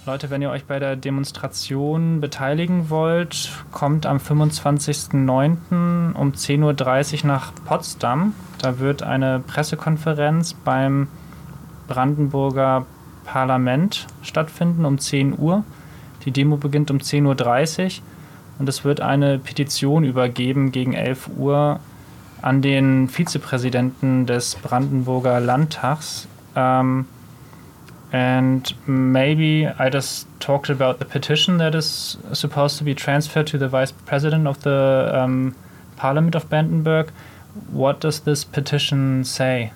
Leute, wenn ihr euch bei der Demonstration beteiligen wollt, kommt am 25.09. um 10.30 Uhr nach Potsdam. Da wird eine Pressekonferenz beim Brandenburger Parlament stattfinden um 10 Uhr. Die Demo beginnt um 10.30 Uhr und es wird eine Petition übergeben gegen 11 Uhr an den Vizepräsidenten des Brandenburger Landtags. And maybe I just talked about the petition that is supposed to be transferred to the vice president of the Parliament of Brandenburg. What does this petition say?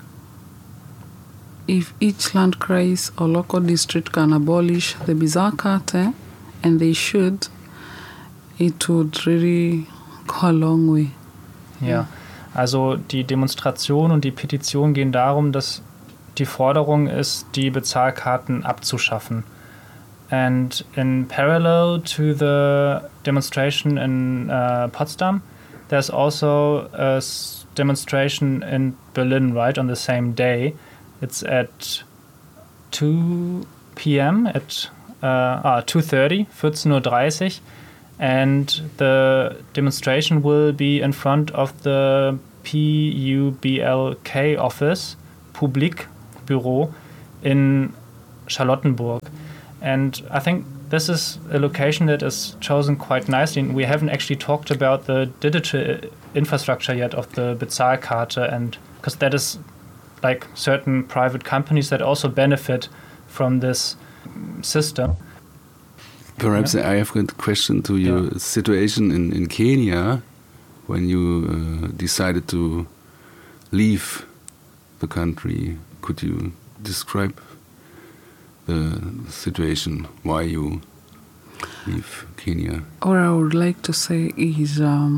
If each Landkreis or local district can abolish the Bizarkarte, and they should, it would really go a long way. Ja, also die Demonstration und die Petition gehen darum, dass die Forderung ist, die Bezahlkarten abzuschaffen. And in parallel to the demonstration in Potsdam, there's also a demonstration in Berlin, right, on the same day. It's at 2 p.m. at 2:30, 14:30 Uhr, and the demonstration will be in front of the PUBLK office, Publikbüro, in Charlottenburg. And I think this is a location that is chosen quite nicely. And we haven't actually talked about the digital infrastructure yet of the Bezahlkarte, and because that is like certain private companies that also benefit from this system. Perhaps I have a question to your situation in Kenya when you decided to leave the country. Could you describe the situation, why you leave Kenya? What I would like to say is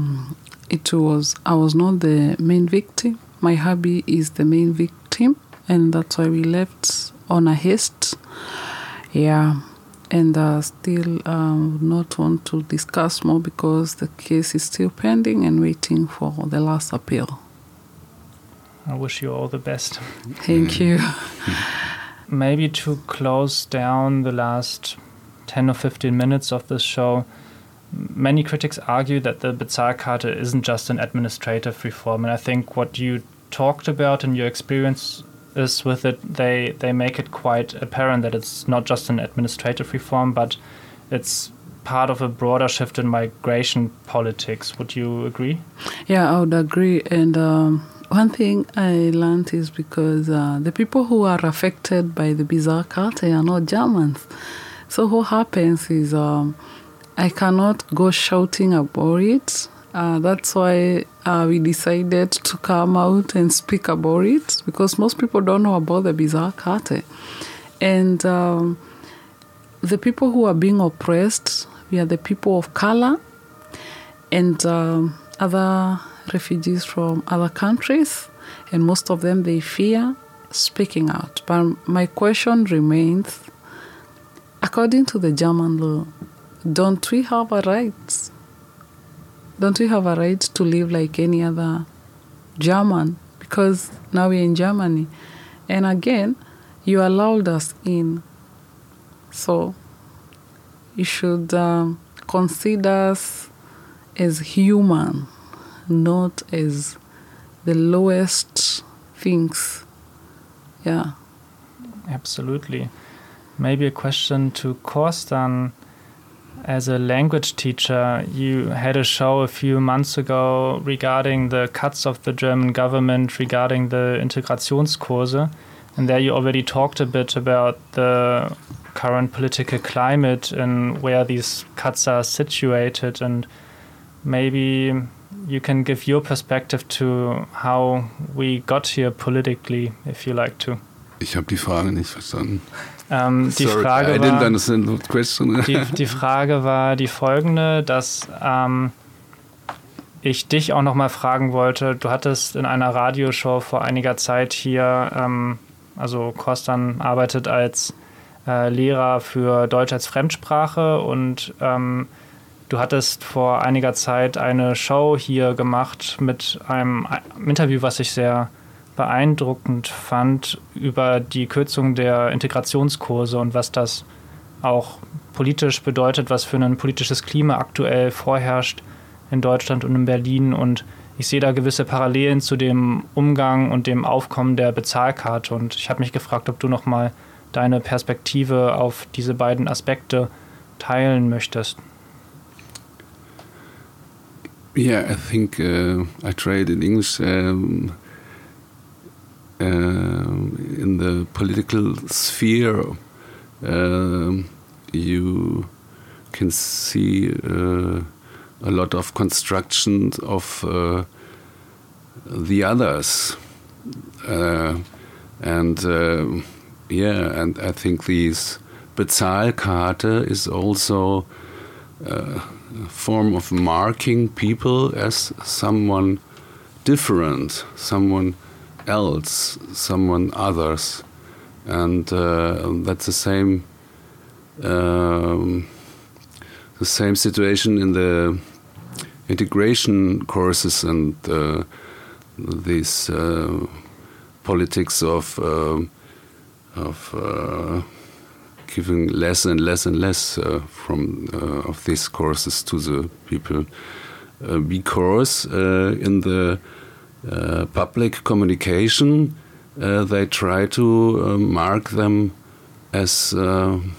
I was not the main victim. My hubby is the main victim, and that's why we left on a haste. Yeah, and still would not want to discuss more because the case is still pending and waiting for the last appeal. I wish you all the best. Thank you. Maybe to close down the last 10 or 15 minutes of this show, many critics argue that the Bezahlkarte isn't just an administrative reform, and I think what you talked about and your experience is with it, they make it quite apparent that it's not just an administrative reform, but it's part of a broader shift in migration politics. Would you agree? Yeah, I would agree. And one thing I learned is because the people who are affected by the Bezahlkarte are not Germans. So what happens is I cannot go shouting about it. That's why we decided to come out and speak about it, because most people don't know about the Bezahlkarte. And the people who are being oppressed, we are the people of color and other refugees from other countries, and most of them, they fear speaking out. But my question remains, according to the German law, don't we have a right? Don't we have a right to live like any other German? Because now we're in Germany. And again, you allowed us in. So you should consider us as human, not as the lowest things. Yeah. Absolutely. Maybe a question to Korstan. As a language teacher, you had a show a few months ago regarding the cuts of the German government regarding the Integrationskurse. And there you already talked a bit about the current political climate and where these cuts are situated. And maybe you can give your perspective to how we got here politically, if you like to. Ich habe die Frage nicht verstanden. Die Frage war die folgende, dass ich dich auch noch mal fragen wollte. Du hattest in einer Radioshow vor einiger Zeit hier, also Korstan arbeitet als Lehrer für Deutsch als Fremdsprache und du hattest vor einiger Zeit eine Show hier gemacht mit einem Interview, was ich sehr beeindruckend fand, über die Kürzung der Integrationskurse und was das auch politisch bedeutet, was für ein politisches Klima aktuell vorherrscht in Deutschland und in Berlin. Und ich sehe da gewisse Parallelen zu dem Umgang und dem Aufkommen der Bezahlkarte. Und ich habe mich gefragt, ob du nochmal deine Perspektive auf diese beiden Aspekte teilen möchtest. Yeah, I think I tried in English. In the political sphere, you can see a lot of construction of the others, and I think this Bezahlkarte is also a form of marking people as someone different, someone else, someone others, and that's the same situation in the integration courses and this politics of giving less and less and less from of these courses to the people, because in the public communication they try to mark them as